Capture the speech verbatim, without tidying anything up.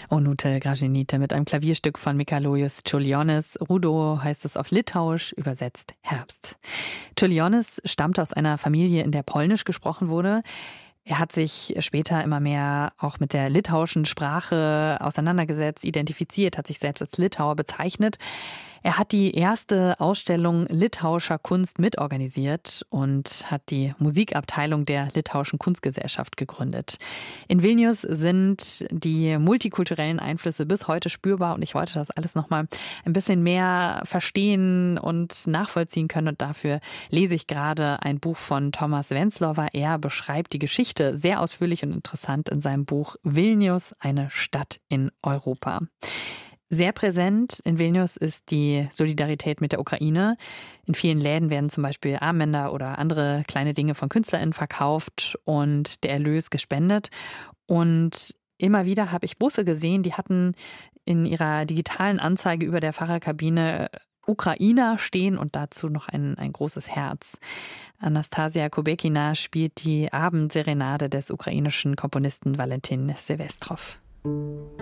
Onute Gražinytė mit einem Klavierstück von Mikalojus Čiurlionis. Rudo heißt es auf Litauisch, übersetzt Herbst. Čiurlionis stammte aus einer Familie, in der Polnisch gesprochen wurde. Er hat sich später immer mehr auch mit der litauischen Sprache auseinandergesetzt, identifiziert, hat sich selbst als Litauer bezeichnet. Er hat die erste Ausstellung litauischer Kunst mitorganisiert und hat die Musikabteilung der Litauischen Kunstgesellschaft gegründet. In Vilnius sind die multikulturellen Einflüsse bis heute spürbar und ich wollte das alles noch mal ein bisschen mehr verstehen und nachvollziehen können. Und dafür lese ich gerade ein Buch von Thomas Venclova. Er beschreibt die Geschichte sehr ausführlich und interessant in seinem Buch Vilnius, eine Stadt in Europa. Sehr präsent in Vilnius ist die Solidarität mit der Ukraine. In vielen Läden werden zum Beispiel Armbänder oder andere kleine Dinge von KünstlerInnen verkauft und der Erlös gespendet. Und immer wieder habe ich Busse gesehen, die hatten in ihrer digitalen Anzeige über der Fahrerkabine Ukrainer stehen und dazu noch ein, ein großes Herz. Anastasia Kubekina spielt die Abendserenade des ukrainischen Komponisten Valentin Silvestrov.